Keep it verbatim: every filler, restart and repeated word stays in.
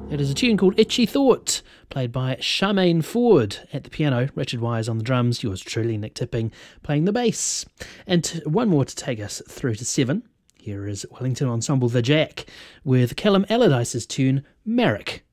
It is a tune called Itchy Thought, played by Charmaine Ford at the piano, Richard Wise on the drums, yours truly, Nick Tipping, playing the bass. And one more to take us through to seven. Here is Wellington Ensemble The Jack with Callum Allardyce's tune, Merrick.